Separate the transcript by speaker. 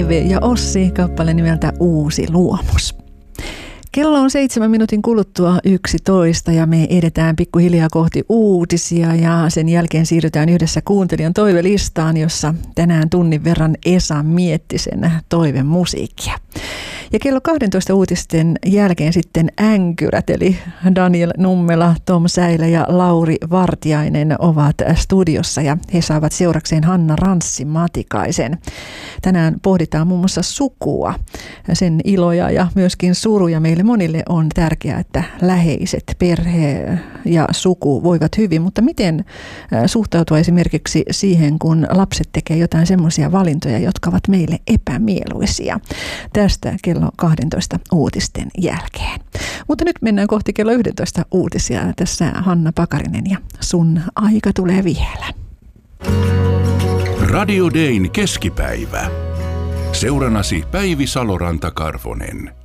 Speaker 1: Eve ja Ossi, kappale nimeltä Uusi luomus. Kello on 7 minuutin kuluttua 11 ja me edetään pikkuhiljaa kohti uutisia ja sen jälkeen siirrytään yhdessä kuuntelijan toivelistaan, jossa tänään tunnin verran Esa Miettisen toivemusiikkia. Ja kello 12 uutisten jälkeen sitten änkyrät, eli Daniel Nummela, Tom Säilä ja Lauri Vartiainen ovat studiossa ja he saavat seurakseen Hanna Ranssi-Matikaisen. Tänään pohditaan muun muassa sukua, sen iloja ja myöskin suruja. Meille monille on tärkeää, että läheiset, perhe ja suku voivat hyvin, mutta miten suhtautua esimerkiksi siihen, kun lapset tekee jotain semmoisia valintoja, jotka ovat meille epämieluisia. Tästä kello 12 uutisten jälkeen. Mutta nyt mennään kohti kello 11 uutisia. Tässä Hanna Pakarinen ja sun aika tulee vielä.
Speaker 2: Radio Dayn keskipäivä. Seuranasi Päivi Saloranta-Karvonen.